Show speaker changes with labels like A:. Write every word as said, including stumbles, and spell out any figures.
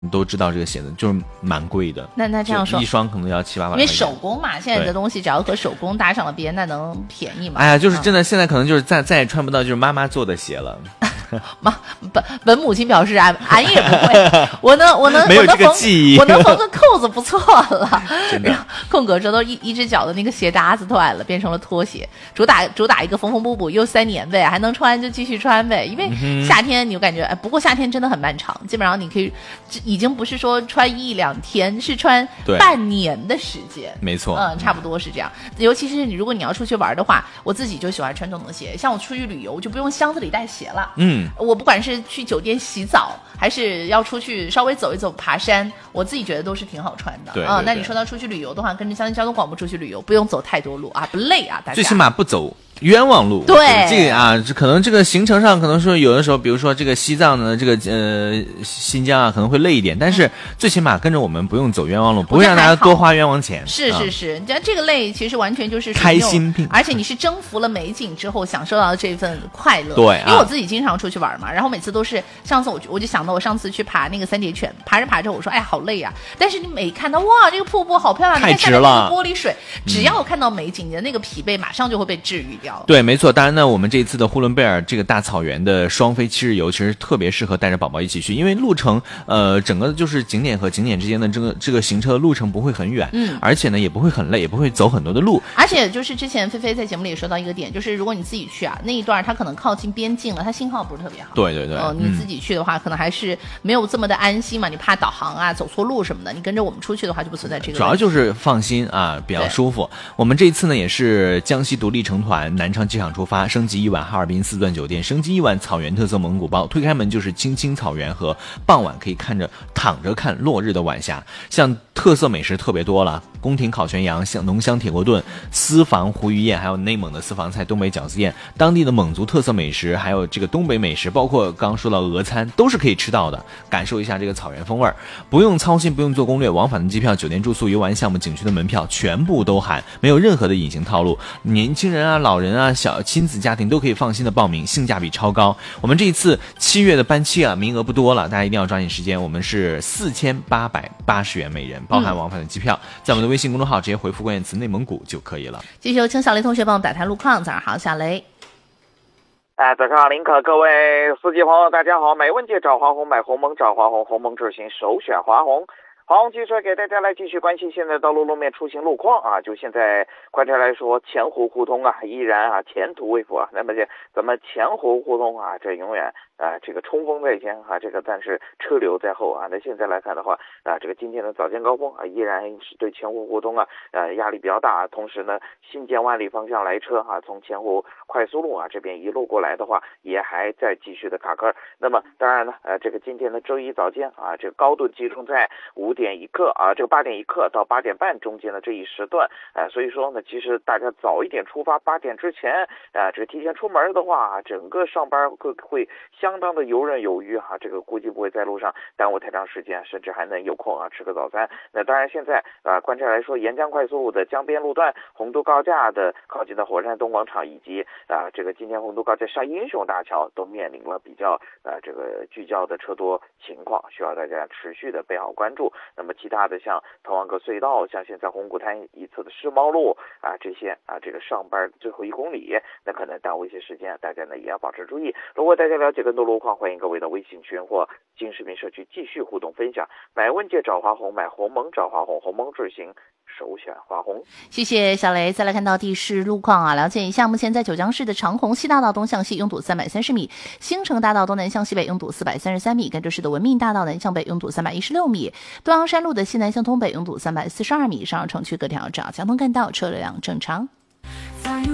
A: 你都知道这个鞋子就是蛮贵的。
B: 那那这样说，
A: 一双可能要七八百块钱。
B: 因为手工嘛，现在的东西只要和手工搭上了边，那能便宜吗？
A: 哎呀，就是真的，现在可能就是再再也穿不到就是妈妈做的鞋了。
B: 妈，本本母亲表示俺俺也不会，我能我能
A: 没有这个记忆，
B: 我能缝个扣子不错了。
A: 真的，
B: 空格说都一一只脚的那个鞋搭子断了，变成了拖鞋，主打主打一个缝缝补补又三年呗，还能穿就继续穿呗。因为夏天你就感觉，哎，不过夏天真的很漫长，基本上你可以已经不是说穿一两天，是穿半年的时间。
A: 没错，
B: 嗯，差不多是这样。尤其是你如果你要出去玩的话，我自己就喜欢穿这种鞋，像我出去旅游就不用箱子里带鞋了。
A: 嗯。
B: 我不管是去酒店洗澡，还是要出去稍微走一走、爬山，我自己觉得都是挺好穿的。
A: 对
B: 啊、嗯，那你说到出去旅游的话，跟着乡村交通广播出去旅游，不用走太多路啊，不累啊，大家
A: 最起码不走冤枉路。
B: 对，
A: 这个啊，可能这个行程上可能说有的时候，比如说这个西藏呢，这个呃新疆啊，可能会累一点，但是最起码跟着我们不用走冤枉路，不会让大家多花冤枉钱。
B: 是是是，你、啊、这个累其实完全就是
A: 开心，
B: 而且你是征服了美景之后享受到这份快乐。
A: 对、啊，
B: 因为我自己经常出去玩嘛，然后每次都是上次我我就想到我上次去爬那个三叠泉，爬着爬着我说哎好累啊，但是你每看到哇这个瀑布好漂亮，
A: 太值了，
B: 你看下面那个玻璃水，只要看到美景，你的那个疲惫马上就会被治愈掉。
A: 对，没错。当然呢，我们这一次的呼伦贝尔这个大草原的双飞七日游，其实特别适合带着宝宝一起去，因为路程呃整个就是景点和景点之间的这个这个行车路程不会很远，嗯，而且呢也不会很累，也不会走很多的路。
B: 而且就是之前菲菲在节目里也说到一个点，就是如果你自己去啊，那一段它可能靠近边境了，它信号不是特别好。
A: 对对对，
B: 呃，你自己去的话，嗯、可能还是没有这么的安心嘛，你怕导航啊走错路什么的。你跟着我们出去的话，就不存在这个问题。
A: 主要就是放心啊，比较舒服。我们这一次呢也是江西独立成团南昌机场出发，升级一晚哈尔滨四钻酒店，升级一晚草原特色蒙古包，推开门就是青青草原和傍晚可以看着躺着看落日的晚霞。像特色美食特别多了，宫廷烤全羊、像浓香铁锅炖、私房胡鱼宴，还有内蒙的私房菜、东北饺子宴，当地的蒙族特色美食，还有这个东北美食，包括刚刚说到俄餐，都是可以吃到的，感受一下这个草原风味儿。不用操心，不用做攻略，往返的机票、酒店住宿、游玩项目、景区的门票全部都含，没有任何的隐形套路。年轻人啊、老人啊、小亲子家庭都可以放心的报名，性价比超高。我们这一次七月的班期啊，名额不多了，大家一定要抓紧时间。我们是四千八百八十元每人，包含往返的机票。嗯、在我们的微信公众号直接回复关键词内蒙古就可以了。
B: 继续有请小雷同学帮我们打探路况。早上好，小雷。
C: 哎，早上好，林可，各位司机朋友，大家好。买问界找华红，买鸿蒙找华红，鸿蒙智行首选华红。华红汽车给大家来继续关心现在道路路面出行路况啊。就现在快车来说，前湖互通啊，依然啊前途未卜啊。那么这咱们前湖互通啊，这永远啊这个冲锋在前啊，这个但是车流在后啊。那现在来看的话啊，这个今天的早间高峰啊，依然是对前湖互通啊呃压力比较大。同时呢，新建万里方向来车啊，从前湖快速路啊这边一路过来的话，也还在继续的卡壳。那么当然呢，呃这个今天的周一早间啊，这个高度集中在五点一刻啊，这个八点一刻到八点半中间的这一时段，呃，所以说呢，其实大家早一点出发，八点之前，呃，这个提前出门的话，整个上班会会相当的游刃有余哈、啊，这个估计不会在路上耽误太长时间，甚至还能有空啊吃个早餐。那当然，现在啊、呃，观察来说，沿江快速路的江边路段、洪都高架的靠近的火车站东广场，以及啊、呃、这个今天洪都高架上英雄大桥都面临了比较呃这个聚焦的车多情况，需要大家持续的备好关注。那么其他的像滕王阁隧道，像现在红谷滩一侧的世贸路啊，这些啊，这个上班最后一公里，那可能耽误一些时间，大家呢也要保持注意。如果大家了解更多路况，欢迎各位的微信群或金视频社区继续互动分享。买问界找华红，买鸿蒙找华红，鸿蒙智行首选华红。
B: 谢谢小雷。再来看到地势路况啊，了解一下，目前在九江市的长虹西大道东向西拥堵三百三十米，兴城大道东南向西北拥堵四百三十三米，甘州市的文明大道南向北拥堵三百一十六米，东阳山路的西南向东北拥堵三百四十二米，上城区各条主要交通干道车流量正常。